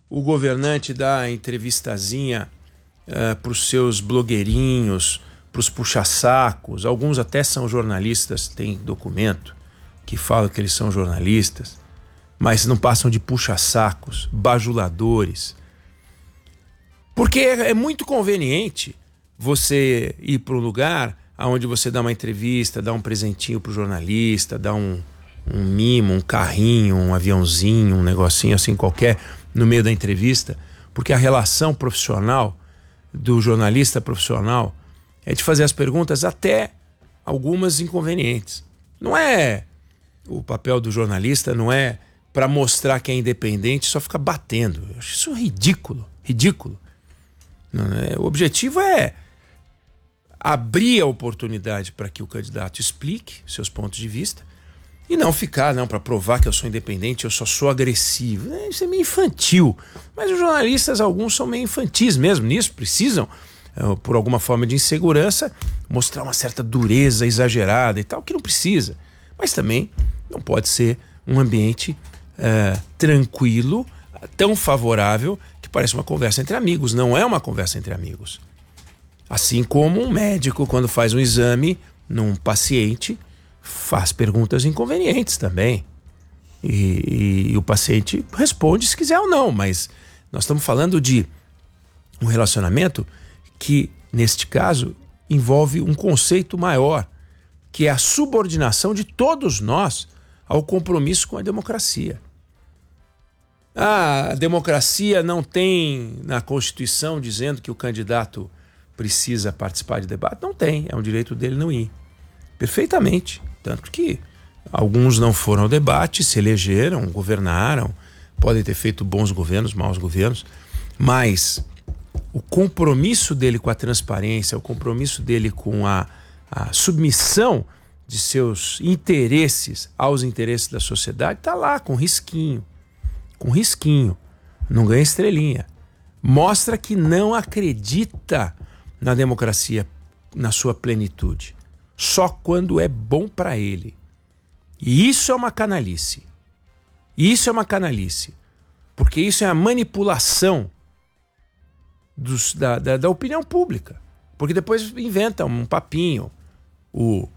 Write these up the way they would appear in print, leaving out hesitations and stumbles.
o governante dá a entrevistazinha para os seus blogueirinhos, para os puxa-sacos. Alguns até são jornalistas, tem documento que fala que eles são jornalistas, mas não passam de puxa-sacos, bajuladores. Porque é muito conveniente você ir para um lugar onde você dá uma entrevista, dá um presentinho para o jornalista, dá um mimo, um carrinho, um aviãozinho, um negocinho assim qualquer no meio da entrevista, porque a relação profissional do jornalista profissional é de fazer as perguntas, até algumas inconvenientes. Não é o papel do jornalista, não é para mostrar que é independente, só ficar batendo. Eu acho isso ridículo, ridículo. O objetivo é abrir a oportunidade para que o candidato explique seus pontos de vista e não ficar, para provar que eu sou independente, eu só sou agressivo. Isso é meio infantil. Mas os jornalistas, alguns são meio infantis mesmo nisso, precisam, por alguma forma de insegurança, mostrar uma certa dureza exagerada e tal, que não precisa. Mas também não pode ser um ambiente tranquilo, tão favorável, que parece uma conversa entre amigos. Não é uma conversa entre amigos. Assim como um médico, quando faz um exame num paciente, faz perguntas inconvenientes também. E o paciente responde se quiser ou não, mas nós estamos falando de um relacionamento que, neste caso, envolve um conceito maior, que é a subordinação de todos nós ao compromisso com a democracia. A democracia não tem na Constituição dizendo que o candidato precisa participar de debate? Não tem, é um direito dele não ir. Perfeitamente. Tanto que alguns não foram ao debate, se elegeram, governaram, podem ter feito bons governos, maus governos, mas o compromisso dele com a transparência, o compromisso dele com a submissão de seus interesses aos interesses da sociedade está lá, com risquinho. Com risquinho. Não ganha estrelinha. Mostra que não acredita na democracia na sua plenitude. Só quando é bom para ele. E isso é uma canalice. Isso é uma canalice. Porque isso é a manipulação da opinião pública. Porque depois inventa um papinho. O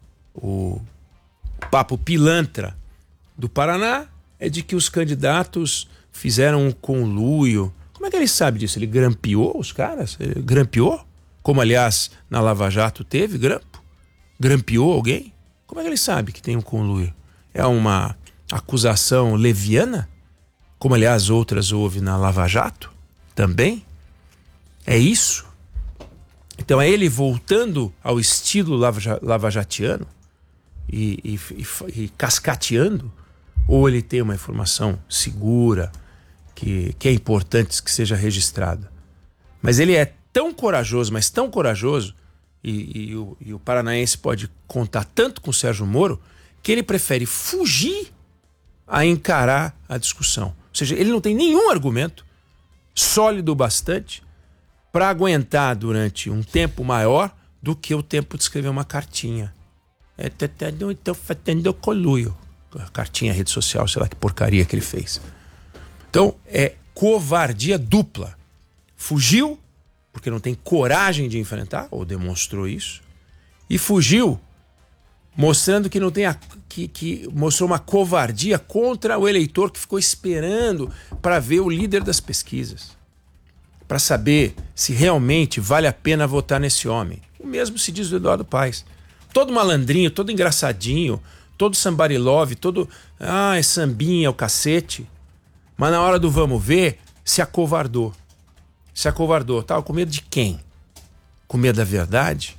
papo pilantra do Paraná é de que os candidatos fizeram um conluio. Como é que ele sabe disso? Ele grampeou os caras? Ele grampeou? Como, aliás, na Lava Jato teve grampo? Grampeou alguém? Como é que ele sabe que tem um conluio? É uma acusação leviana? Como, aliás, outras houve na Lava Jato? Também? É isso? Então é ele voltando ao estilo lavajatiano e cascateando? Ou ele tem uma informação segura que é importante que seja registrada? Mas ele é tão corajoso, mas tão corajoso, e o paranaense pode contar tanto com o Sérgio Moro, que ele prefere fugir a encarar a discussão. Ou seja, ele não tem nenhum argumento sólido o bastante para aguentar durante um tempo maior do que o tempo de escrever uma cartinha. Estou fazendo conluio. Cartinha, rede social, sei lá que porcaria que ele fez. Então, é covardia dupla. Fugiu porque não tem coragem de enfrentar, ou demonstrou isso, e fugiu mostrando que não tem que mostrou uma covardia contra o eleitor que ficou esperando para ver o líder das pesquisas, para saber se realmente vale a pena votar nesse homem. O mesmo se diz do Eduardo Paes. Todo malandrinho, todo engraçadinho, todo somebody love, todo é sambinha, o cacete, mas na hora do vamos ver, se acovardou. Se acovardou. Tava com medo de quem? Com medo da verdade?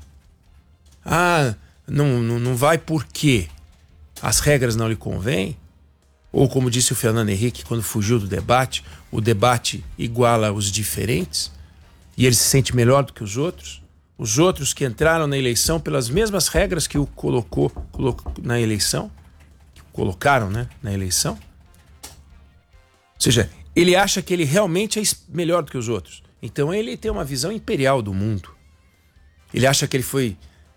Não vai porque as regras não lhe convêm? Ou como disse o Fernando Henrique quando fugiu do debate, o debate iguala os diferentes e ele se sente melhor do que os outros? Os outros que entraram na eleição pelas mesmas regras que o colocou na eleição, que colocaram, na eleição? Ou seja, ele acha que ele realmente é melhor do que os outros. Então ele tem uma visão imperial do mundo. Ele acha que ele foi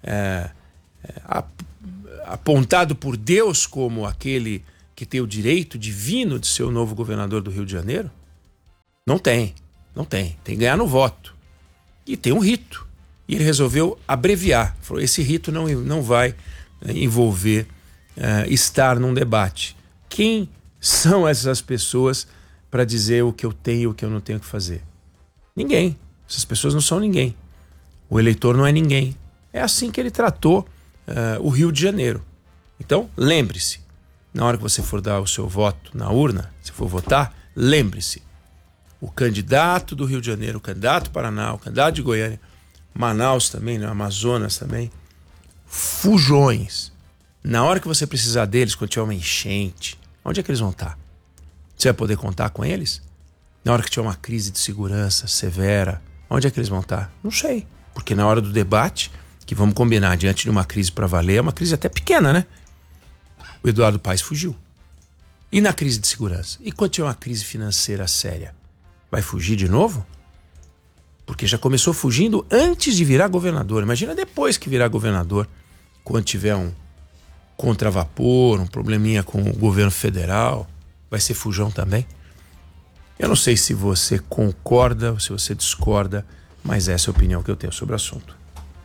apontado por Deus como aquele que tem o direito divino de ser o novo governador do Rio de Janeiro. Não tem. Tem que ganhar no voto. E tem um rito. E ele resolveu abreviar. Falou, esse rito não vai envolver estar num debate. Quem são essas pessoas para dizer o que eu tenho e o que eu não tenho que fazer? Ninguém. Essas pessoas não são ninguém. O eleitor não é ninguém. É assim que ele tratou o Rio de Janeiro. Então, lembre-se, na hora que você for dar o seu voto na urna, se for votar, lembre-se, o candidato do Rio de Janeiro, o candidato do Paraná, o candidato de Goiânia, Manaus também, né? Amazonas também, fujões. Na hora que você precisar deles, quando tiver uma enchente, onde é que eles vão estar? Você vai poder contar com eles? Na hora que tiver uma crise de segurança severa, onde é que eles vão estar? Não sei, porque na hora do debate, que vamos combinar, diante de uma crise para valer, é uma crise até pequena, né? O Eduardo Paes fugiu. E na crise de segurança? E quando tiver uma crise financeira séria? Vai fugir de novo? Porque já começou fugindo antes de virar governador. Imagina depois que virar governador, quando tiver um contravapor, um probleminha com o governo federal, vai ser fujão também? Eu não sei se você concorda ou se você discorda, mas essa é a opinião que eu tenho sobre o assunto.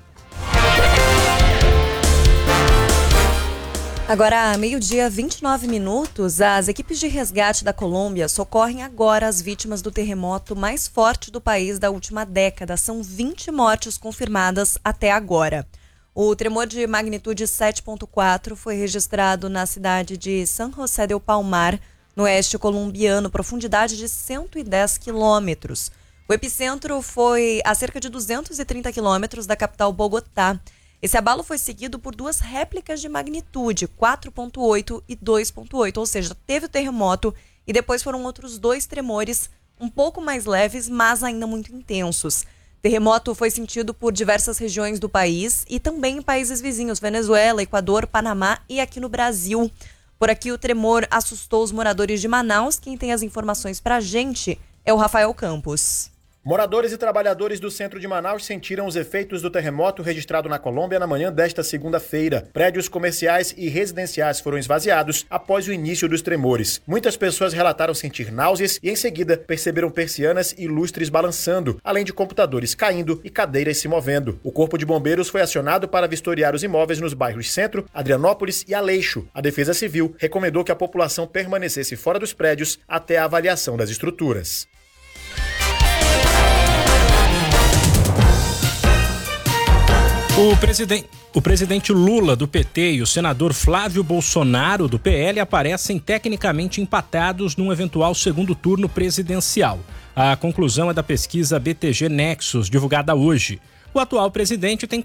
Agora, meio-dia, 29 minutos, as equipes de resgate da Colômbia socorrem agora as vítimas do terremoto mais forte do país da última década. São 20 mortes confirmadas até agora. O tremor de magnitude 7.4 foi registrado na cidade de San José del Palmar, no oeste colombiano, profundidade de 110 quilômetros. O epicentro foi a cerca de 230 quilômetros da capital Bogotá. Esse abalo foi seguido por duas réplicas de magnitude, 4.8 e 2.8, ou seja, teve o terremoto e depois foram outros dois tremores um pouco mais leves, mas ainda muito intensos. O terremoto foi sentido por diversas regiões do país e também em países vizinhos, Venezuela, Equador, Panamá e aqui no Brasil. Por aqui o tremor assustou os moradores de Manaus. Quem tem as informações pra gente é o Rafael Campos. Moradores e trabalhadores do centro de Manaus sentiram os efeitos do terremoto registrado na Colômbia na manhã desta segunda-feira. Prédios comerciais e residenciais foram esvaziados após o início dos tremores. Muitas pessoas relataram sentir náuseas e, em seguida, perceberam persianas e lustres balançando, além de computadores caindo e cadeiras se movendo. O Corpo de Bombeiros foi acionado para vistoriar os imóveis nos bairros Centro, Adrianópolis e Aleixo. A Defesa Civil recomendou que a população permanecesse fora dos prédios até a avaliação das estruturas. O presidente Lula, do PT, e o senador Flávio Bolsonaro, do PL, aparecem tecnicamente empatados num eventual segundo turno presidencial. A conclusão é da pesquisa BTG Nexus, divulgada hoje. O atual presidente tem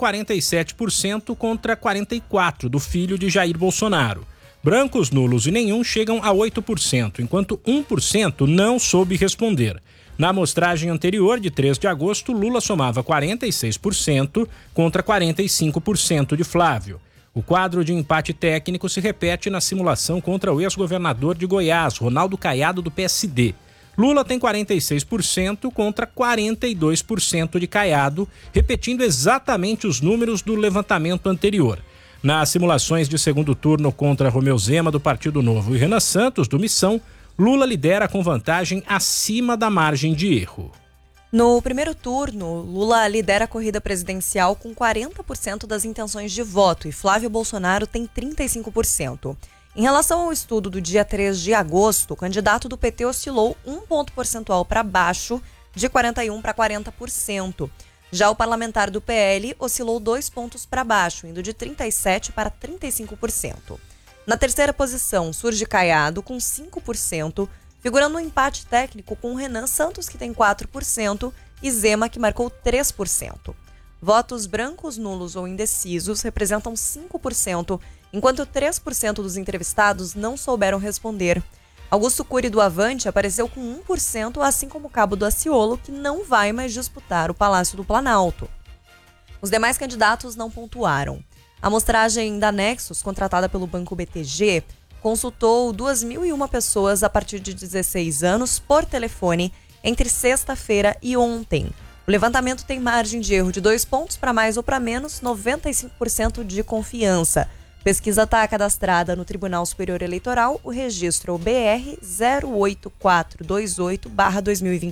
47% contra 44% do filho de Jair Bolsonaro. Brancos, nulos e nenhum chegam a 8%, enquanto 1% não soube responder. Na amostragem anterior, de 3 de agosto, Lula somava 46% contra 45% de Flávio. O quadro de empate técnico se repete na simulação contra o ex-governador de Goiás, Ronaldo Caiado, do PSD. Lula tem 46% contra 42% de Caiado, repetindo exatamente os números do levantamento anterior. Nas simulações de segundo turno contra Romeu Zema, do Partido Novo, e Renan Santos, do Missão, Lula lidera com vantagem acima da margem de erro. No primeiro turno, Lula lidera a corrida presidencial com 40% das intenções de voto e Flávio Bolsonaro tem 35%. Em relação ao estudo do dia 3 de agosto, o candidato do PT oscilou 1 ponto percentual para baixo, de 41% para 40%. Já o parlamentar do PL oscilou 2 pontos para baixo, indo de 37% para 35%. Na terceira posição, surge Caiado, com 5%, figurando um empate técnico com Renan Santos, que tem 4%, e Zema, que marcou 3%. Votos brancos, nulos ou indecisos representam 5%, enquanto 3% dos entrevistados não souberam responder. Augusto Cury, do Avante, apareceu com 1%, assim como Cabo do Aciolo, que não vai mais disputar o Palácio do Planalto. Os demais candidatos não pontuaram. A amostragem da Nexus, contratada pelo Banco BTG, consultou 2.001 pessoas a partir de 16 anos por telefone entre sexta-feira e ontem. O levantamento tem margem de erro de 2 pontos para mais ou para menos, 95% de confiança. Pesquisa está cadastrada no Tribunal Superior Eleitoral, o registro BR 08428/2022.